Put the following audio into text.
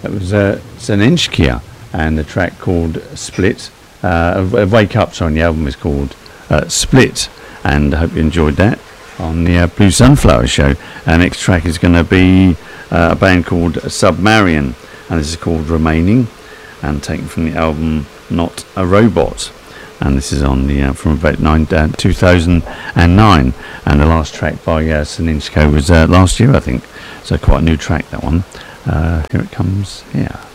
That was Zaninchkia and the track called Split. Wake Up, sorry, the album is called Split, and I hope you enjoyed that on the Blue Sunflower Show. Our next track is going to be a band called Submarian, and this is called Remaining, and taken from the album Not a Robot. And this is on the from about 2009, and the last track by Zaninchkia was last year, I think. So quite a new track, that one. Here it comes here.